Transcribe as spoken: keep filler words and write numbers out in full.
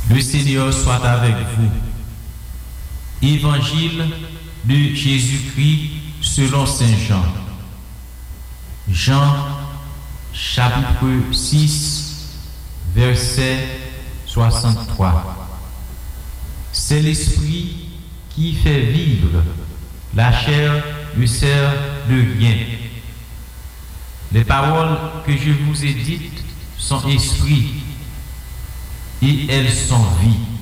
Le Seigneur soit avec vous. Évangile de Jésus-Christ selon Saint Jean. Jean, chapitre six, verset soixante-trois. C'est l'Esprit qui fait vivre, la chair ne sert de rien. Les paroles que je vous ai dites sont esprit et elles sont vie.